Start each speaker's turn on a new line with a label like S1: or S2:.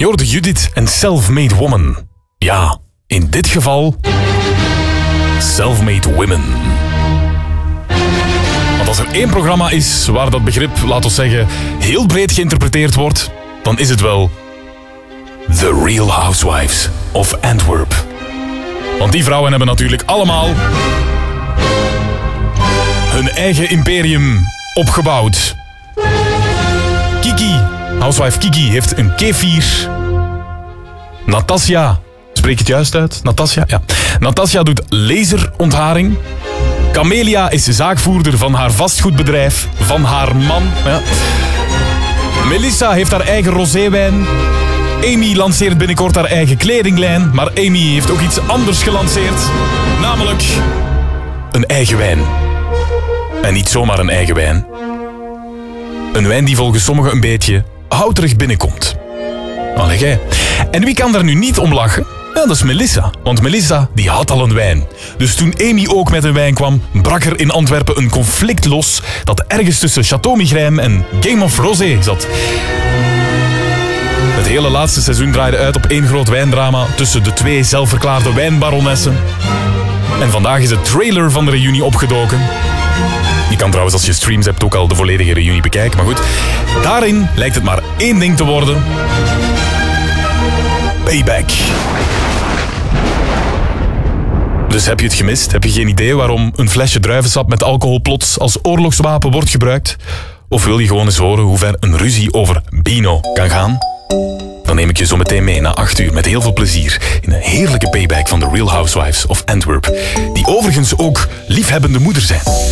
S1: Je hoorde Judith en Self-Made Woman. Ja, in dit geval... Self-Made Women. Want als er één programma is waar dat begrip, laten we zeggen, heel breed geïnterpreteerd wordt, dan is het wel... The Real Housewives of Antwerp. Want die vrouwen hebben natuurlijk allemaal... hun eigen imperium opgebouwd. Kiki, housewife Kiki, heeft een kefir. Natasja, spreek ik het juist uit? Natasja? Ja. Natasja doet laserontharing. Camelia is zaakvoerder van haar vastgoedbedrijf, van haar man. Ja. Melissa heeft haar eigen roséwijn. Amy lanceert binnenkort haar eigen kledinglijn, maar Amy heeft ook iets anders gelanceerd. Namelijk een eigen wijn. En niet zomaar een eigen wijn. Een wijn die volgens sommigen een beetje houterig binnenkomt. Allee, gij. En wie kan daar nu niet om lachen? Ja, dat is Melissa. Want Melissa, die had al een wijn. Dus toen Amy ook met een wijn kwam, brak er in Antwerpen een conflict los dat ergens tussen Chateau Migraine en Game of Rosé zat. Het hele laatste seizoen draaide uit op één groot wijndrama tussen de twee zelfverklaarde wijnbaronessen. En vandaag is de trailer van de reunie opgedoken. Je kan trouwens als je streams hebt ook al de volledige reunie bekijken. Maar goed, daarin lijkt het maar één ding te worden. Payback. Dus heb je het gemist? Heb je geen idee waarom een flesje druivensap met alcohol plots als oorlogswapen wordt gebruikt? Of wil je gewoon eens horen hoe ver een ruzie over Bino kan gaan? Dan neem ik je zo meteen mee na 8 uur met heel veel plezier in een heerlijke payback van The Real Housewives of Antwerp, die overigens ook liefhebbende moeder zijn.